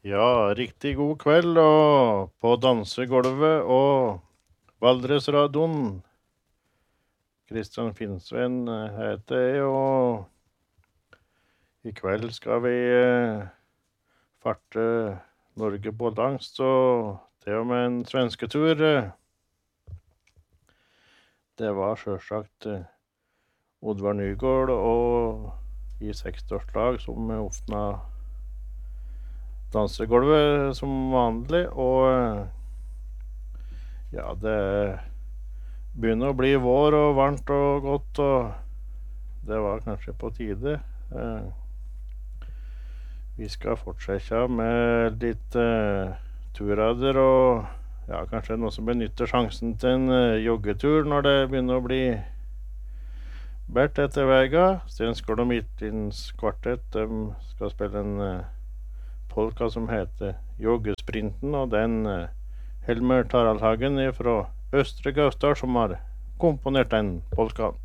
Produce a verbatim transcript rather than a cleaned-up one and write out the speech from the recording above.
Ja, riktig god kveld og på dansegolvet og Valdresradioen. Kristian Finnsveen eh, heter jeg, og i kveld skal vi eh, farte Norge på langs, og til og med en svensketur. eh. Det var selvsagt eh, Oddvar Nygård og i sekstiårslag som åpna dansegolvet som vanlig, og eh, ja, det begynner å bli vår og varmt og godt, og det var kanskje på tide. Eh, vi skal fortsette med litt eh, turader, og ja, kanskje noen som benytter sjansen til en eh, joggetur når det begynner å bli bært etter vega. Stenskål og Midtlyns kvartett, de skal spille en eh, polka som heter Joggesprinten, og den eh, Helmer Taraldhagen fra Østre Gausdal som har komponert den polkaen.